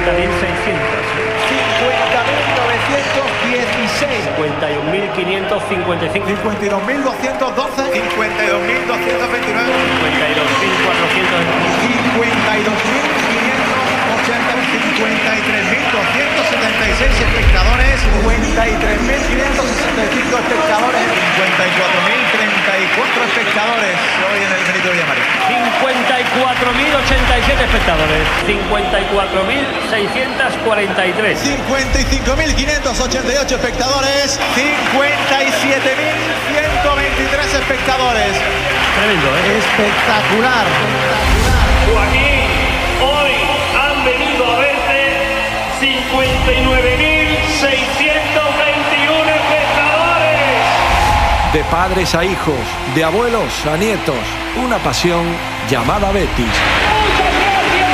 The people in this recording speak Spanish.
52.512. 53.276 espectadores. 53.565 espectadores. 54.034 espectadores hoy en el Benito Villamarín. 54.087 espectadores. 54.643. 55.588 espectadores. 57.123 espectadores. Tremendo, ¿eh? Espectacular. Joaquín, hoy han venido a verte 59.621 espectadores. De padres a hijos, de abuelos a nietos, una pasión llamada Betis.